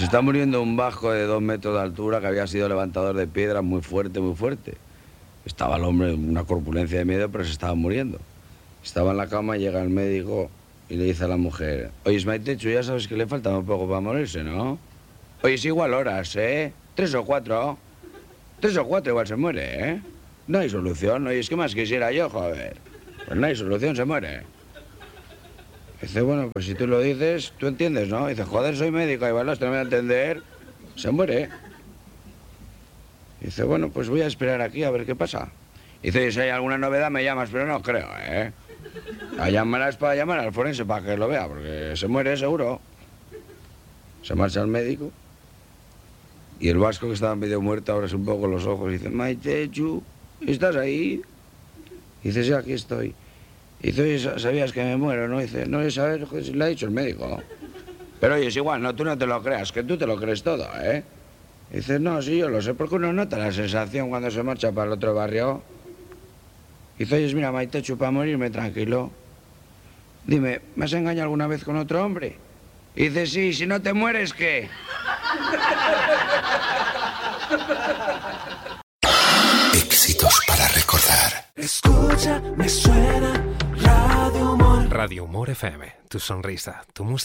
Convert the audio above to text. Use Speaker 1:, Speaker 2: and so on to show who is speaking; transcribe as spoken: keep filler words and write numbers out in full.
Speaker 1: Se está muriendo un vasco de dos metros de altura que había sido levantador de piedras muy fuerte, muy fuerte. Estaba el hombre en una corpulencia de miedo, pero se estaba muriendo. Estaba en la cama y llega el médico y le dice a la mujer: oye, Maitechu, ya sabes que le falta un poco para morirse, ¿no? Oye, es igual horas, ¿eh? Tres o cuatro. Tres o cuatro igual se muere, ¿eh? No hay solución. Oye, es que más quisiera yo, joder. Pues no hay solución, se muere. Dice, bueno, pues si tú lo dices, tú entiendes, ¿no? Dice, joder, soy médico, igual no me voy a entender. Se muere. Dice, bueno, pues voy a esperar aquí a ver qué pasa. Dice, si hay alguna novedad me llamas, pero no creo, ¿eh? La llamarás es para llamar al forense para que lo vea, porque se muere seguro. Se marcha el médico. Y el vasco, que estaba medio muerto, abre un poco los ojos y dice, Maitechu, ¿estás ahí? Dice, sí, aquí estoy. Dice, oye, ¿sabías que me muero, no? Dice, no, ¿sabes lo que le ha dicho el médico? Pero oye, es igual, no, tú no te lo creas, que tú te lo crees todo, ¿eh? Dice, no, sí, yo lo sé, porque uno nota la sensación cuando se marcha para el otro barrio. Dice, oye, mira, Maitechu, para morirme tranquilo. Dime, ¿me has engañado alguna vez con otro hombre? Dice, sí, si no te mueres, ¿qué?
Speaker 2: Éxitos para recordar.
Speaker 3: Escucha, me suena Radio Humor.
Speaker 4: Radio Humor F M, tu sonrisa, tu música.